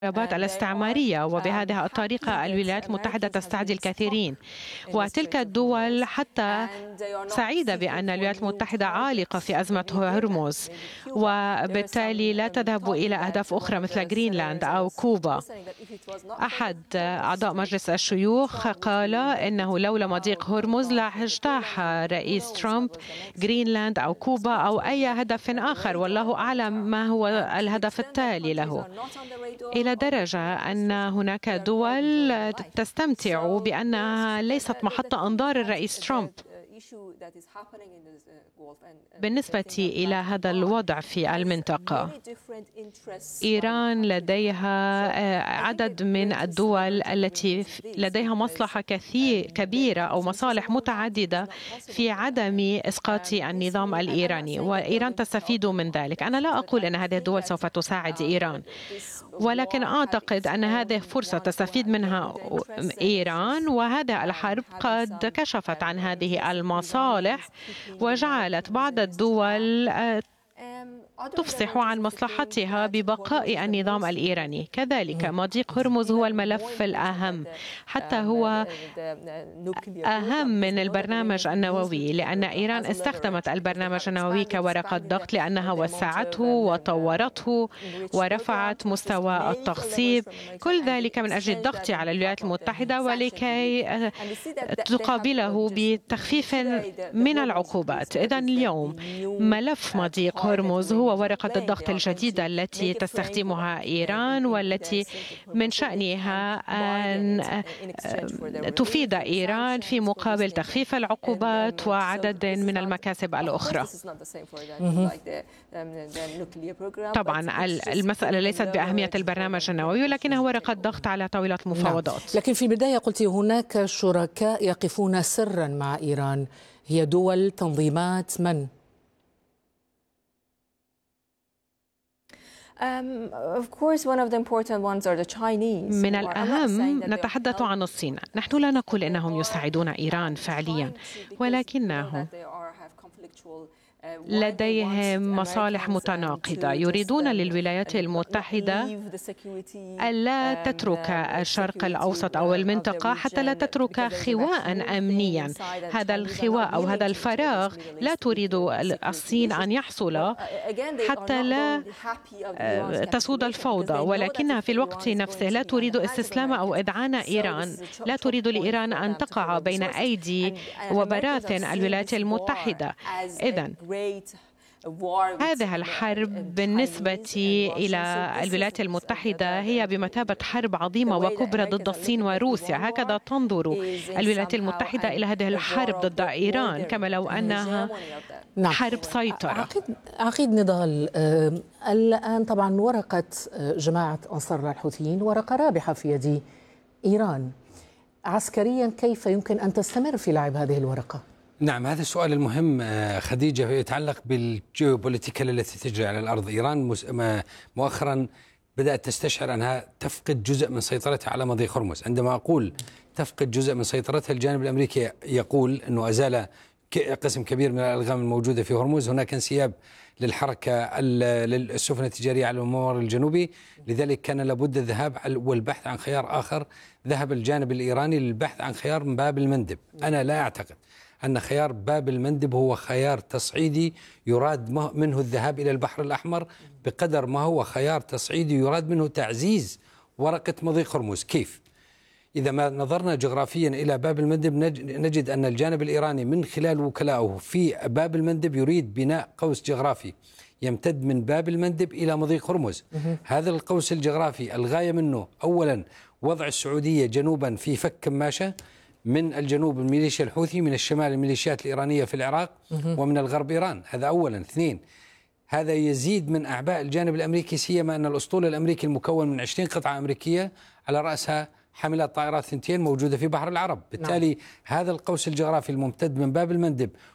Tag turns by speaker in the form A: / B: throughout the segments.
A: الضربات الاستعمارية، وبهذه الطريقة الولايات المتحدة تستعدي الكثيرين، وتلك الدول حتى سعيدة بأن الولايات المتحدة عالقة في أزمة هرمز، وبالتالي لا تذهب إلى أهداف أخرى مثل غرينلاند أو كوبا. أحد أعضاء مجلس الشيوخ قال إنه لولا مضيق هرمز لاجتاح رئيس ترامب غرينلاند أو كوبا أو أي هدف آخر، والله أعلم ما هو الهدف التالي له، إلى درجة أن هناك دول تستمتع بأنها ليست محط أنظار الرئيس ترامب. بالنسبة إلى هذا الوضع في المنطقة، إيران لديها عدد من الدول التي لديها مصلحة كبيرة أو مصالح متعددة في عدم إسقاط النظام الإيراني، وإيران تستفيد من ذلك. أنا لا أقول أن هذه الدول سوف تساعد إيران، ولكن أعتقد أن هذه فرصة تستفيد منها إيران، وهذه الحرب قد كشفت عن هذه المصالح وجعلت بعض الدول تفصح عن مصلحتها ببقاء النظام الإيراني. كذلك مضيق هرمز هو الملف الأهم، حتى هو أهم من البرنامج النووي، لأن إيران استخدمت البرنامج النووي كورقة ضغط لأنها وسعته وطورته ورفعت مستوى التخصيب، كل ذلك من أجل الضغط على الولايات المتحدة ولكي تقابله بتخفيف من العقوبات. إذن اليوم ملف مضيق هرمز هو ورقة الضغط الجديدة التي تستخدمها إيران، والتي من شأنها أن تفيد إيران في مقابل تخفيف العقوبات وعدد من المكاسب الأخرى. طبعا المسألة ليست بأهمية البرنامج النووي، ولكنها ورقة ضغط على طاولة المفاوضات.
B: لكن في البداية قلت هناك شركاء يقفون سرا مع إيران، هي دول، تنظيمات، من؟
A: من الأهم نتحدث عن الصين. نحن لا نقول إنهم يساعدون إيران فعليا، ولكنهم لديهم مصالح متناقضة. يريدون للولايات المتحدة ألا تترك الشرق الأوسط أو المنطقة حتى لا تترك خواء أمنيا. هذا الخواء أو هذا الفراغ لا تريد الصين أن يحصل حتى لا تسود الفوضى، ولكنها في الوقت نفسه لا تريد استسلام أو إذعان إيران، لا تريد لإيران أن تقع بين أيدي وبراثن الولايات المتحدة. إذن هذه الحرب بالنسبة إلى الولايات المتحدة هي بمثابة حرب عظيمة وكبرى ضد الصين وروسيا. هكذا تنظر الولايات المتحدة إلى هذه الحرب ضد إيران، كما لو أنها حرب سيطرة.
B: عقيد نضال، الآن طبعا ورقة جماعة أنصار الله الحوثيين ورقة رابحة في يد إيران. عسكريا كيف يمكن أن تستمر في لعب هذه الورقة؟
C: نعم، هذا السؤال المهم خديجة، يتعلق بالجيوبوليتيكال التي تجري على الأرض. إيران مؤخرا بدأت تستشعر أنها تفقد جزء من سيطرتها على مضيق هرمز. عندما أقول تفقد جزء من سيطرتها، الجانب الأمريكي يقول أنه أزال قسم كبير من الألغام الموجودة في هرمز. هناك انسياب للحركة للسفن التجارية على الممر الجنوبي، لذلك كان لابد الذهاب والبحث عن خيار آخر. ذهب الجانب الإيراني للبحث عن خيار من باب المندب. أنا لا أعتقد أن خيار باب المندب هو خيار تصعيدي يراد منه الذهاب إلى البحر الأحمر، بقدر ما هو خيار تصعيدي يراد منه تعزيز ورقة مضيق هرمز. كيف؟ إذا ما نظرنا جغرافيا إلى باب المندب نجد أن الجانب الإيراني من خلال وكلائه في باب المندب يريد بناء قوس جغرافي يمتد من باب المندب إلى مضيق هرمز. هذا القوس الجغرافي الغاية منه أولا وضع السعودية جنوبا في فك كماشة، من الجنوب الميليشيا الحوثي، من الشمال الميليشيات الإيرانية في العراق، ومن الغرب إيران. هذا أولا. اثنين، هذا يزيد من أعباء الجانب الأمريكي، سيما أن الأسطول الأمريكي المكون من 20 قطعة أمريكية على رأسها حاملات طائرات ثنتين موجودة في بحر العرب. بالتالي هذا القوس الجغرافي الممتد من باب المندب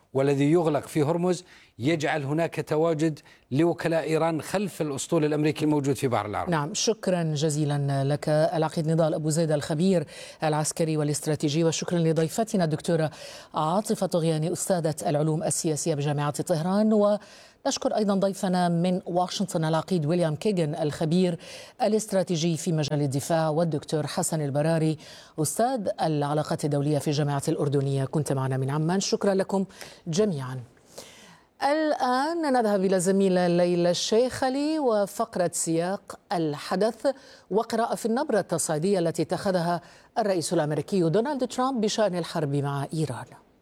C: والذي يغلق في هرمز يجعل هناك تواجد لوكلاء إيران خلف الأسطول الأمريكي الموجود في بحر العرب.
B: نعم، شكرا جزيلا لك العقيد نضال أبو زيد الخبير العسكري والاستراتيجي، وشكرا لضيفتنا الدكتورة عاطفة طغياني أستاذة العلوم السياسية بجامعة طهران. ونشكر أيضا ضيفنا من واشنطن العقيد ويليام كيغن الخبير الاستراتيجي في مجال الدفاع، والدكتور حسن البراري أستاذ العلاقات الدولية في جامعة الأردنية. كنت معنا من عمان، شكرا لكم جميعا. الآن نذهب إلى زميلة ليلى الشيخلي وفقرة سياق الحدث وقراءة في النبرة التصعيدية التي اتخذها الرئيس الأمريكي دونالد ترامب بشأن الحرب مع إيران.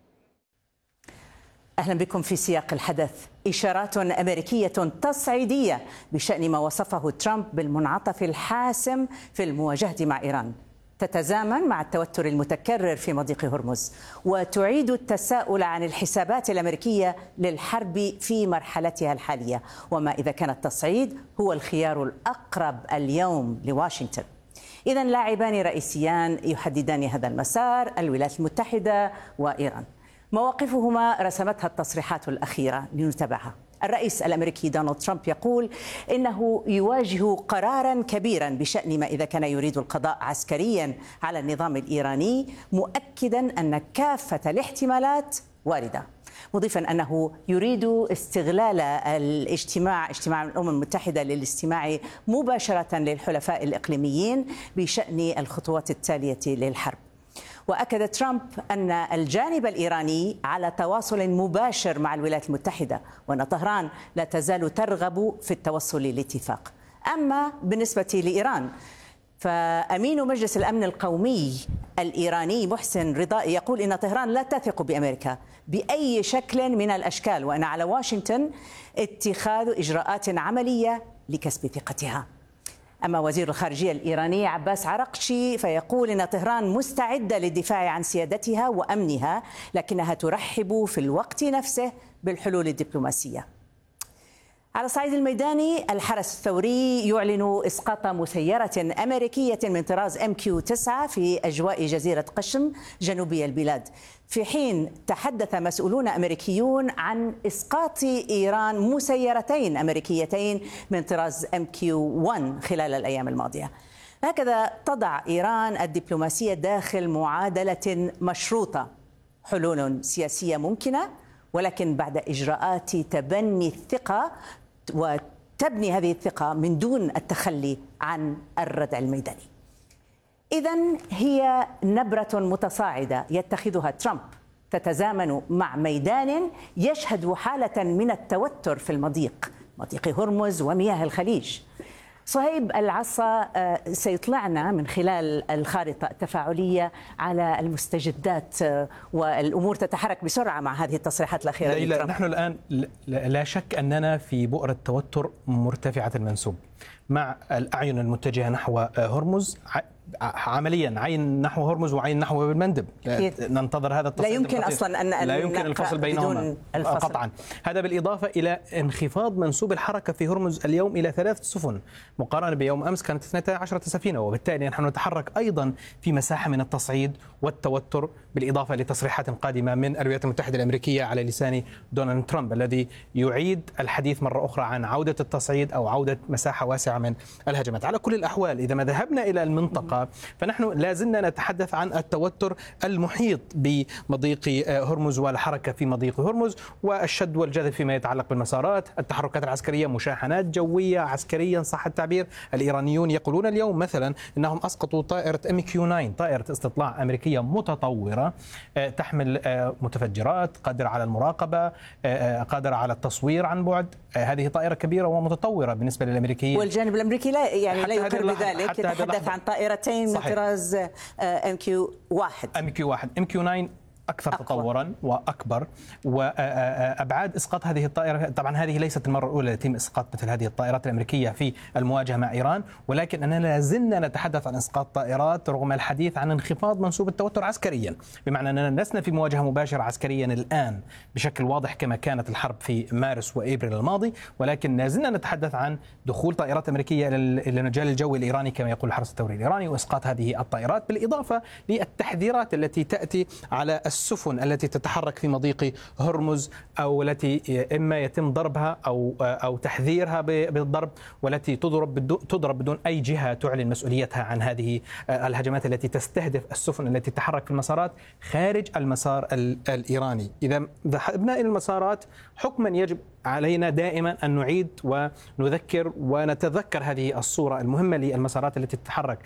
D: أهلا بكم في سياق الحدث. إشارات أمريكية تصعيدية بشأن ما وصفه ترامب بالمنعطف الحاسم في المواجهة مع إيران تتزامن مع التوتر المتكرر في مضيق هرمز، وتعيد التساؤل عن الحسابات الأمريكية للحرب في مرحلتها الحالية، وما إذا كان التصعيد هو الخيار الأقرب اليوم لواشنطن. إذن لاعبان رئيسيان يحددان هذا المسار، الولايات المتحدة وإيران. مواقفهما رسمتها التصريحات الأخيرة لنتابعها. الرئيس الأمريكي دونالد ترامب يقول إنه يواجه قرارا كبيرا بشأن ما إذا كان يريد القضاء عسكريا على النظام الإيراني، مؤكدا أن كافة الاحتمالات واردة، مضيفا أنه يريد استغلال اجتماع الأمم المتحدة للاستماع مباشرة للحلفاء الإقليميين بشأن الخطوات التالية للحرب. وأكد ترامب أن الجانب الإيراني على تواصل مباشر مع الولايات المتحدة، وأن طهران لا تزال ترغب في التوصل لاتفاق. أما بالنسبة لإيران فأمين مجلس الأمن القومي الإيراني محسن رضائي يقول إن طهران لا تثق بأمريكا بأي شكل من الأشكال، وأن على واشنطن اتخاذ إجراءات عملية لكسب ثقتها. أما وزير الخارجية الإيراني عباس عرقشي فيقول إن طهران مستعدة للدفاع عن سيادتها وأمنها، لكنها ترحب في الوقت نفسه بالحلول الدبلوماسية. على الصعيد الميداني، الحرس الثوري يعلن إسقاط مسيرة أمريكية من طراز MQ-9 في أجواء جزيرة قشم جنوبي البلاد، في حين تحدث مسؤولون أمريكيون عن إسقاط إيران مسيرتين أمريكيتين من طراز MQ-1 خلال الأيام الماضية. هكذا تضع إيران الدبلوماسية داخل معادلة مشروطة، حلول سياسية ممكنة ولكن بعد إجراءات تبني الثقة، وتبني هذه الثقة من دون التخلي عن الردع الميداني. إذن هي نبرة متصاعدة يتخذها ترامب تتزامن مع ميدان يشهد حالة من التوتر في مضيق هرمز ومياه الخليج. صهيب العصا سيطلعنا من خلال الخارطة التفاعلية على المستجدات، والأمور تتحرك بسرعة مع هذه التصريحات الأخيرة.
E: نحن الآن لا شك أننا في بؤرة توتر مرتفعة المنسوب مع الأعين المتجهة نحو هرمز، عمليا عين نحو هرمز وعين نحو المندب. ننتظر هذا التصعيد.
D: لا يمكن أصلا أن
E: لا يمكن الفصل بينهما قطعا. هذا بالإضافة إلى انخفاض منسوب الحركة في هرمز اليوم إلى 3 سفن مقارنة بيوم أمس كانت 12 سفينة، وبالتالي نحن نتحرك أيضا في مساحة من التصعيد والتوتر، بالإضافة لتصريحات قادمة من الولايات المتحدة الأمريكية على لسان دونالد ترامب الذي يعيد الحديث مرة أخرى عن عودة التصعيد أو عودة مساحة واسعة من الهجمات. على كل الأحوال إذا ما ذهبنا إلى المنطقة فنحن لازلنا نتحدث عن التوتر المحيط بمضيق هرمز والحركة في مضيق هرمز والشد والجذب فيما يتعلق بالمسارات، التحركات العسكرية، مشاحنات جوية عسكريا صح التعبير. الإيرانيون يقولون اليوم مثلا أنهم أسقطوا طائرة MQ-9، طائرة استطلاع أمريكية متطورة تحمل متفجرات، قادرة على المراقبة، قادرة على التصوير عن بعد. هذه طائرة كبيرة ومتطورة بالنسبة للأمريكيين،
D: والجانب الأمريكي لا يقر بذلك، يتحدث عن طائرتين من طراز MQ-1.
E: MQ-9 أكثر تطورا وأكبر، وأبعاد إسقاط هذه الطائرة. طبعا هذه ليست المرة الأولى يتم إسقاط مثل هذه الطائرات الأمريكية في المواجهة مع إيران، ولكن أننا لازلنا نتحدث عن إسقاط طائرات رغم الحديث عن انخفاض منسوب التوتر عسكريا، بمعنى أننا لسنا في مواجهة مباشرة عسكريا الآن بشكل واضح كما كانت الحرب في مارس وإبريل الماضي، ولكن لازلنا نتحدث عن دخول طائرات أمريكية إلى المجال الجوي الإيراني كما يقول الحرس الثوري الإيراني وإسقاط هذه الطائرات، بالإضافة للتحذيرات التي تأتي على السفن التي تتحرك في مضيق هرمز، أو التي إما يتم ضربها أو تحذيرها بالضرب، والتي تضرب بدون أي جهة تعلن مسؤوليتها عن هذه الهجمات التي تستهدف السفن التي تتحرك في المسارات خارج المسار الإيراني. إذا ذهبنا إلى المسارات حكما يجب علينا دائما أن نعيد ونذكر ونتذكر هذه الصورة المهمة للمسارات التي تتحرك